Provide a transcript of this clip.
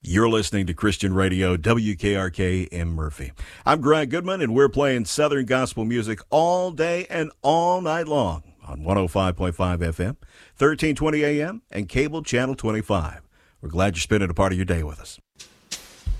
You're listening to Christian Radio, WKRK in Murphy. I'm Greg Goodman, and we're playing Southern gospel music all day and all night long on 105.5 FM, 1320 AM, and cable channel 25. We're glad you're spending a part of your day with us.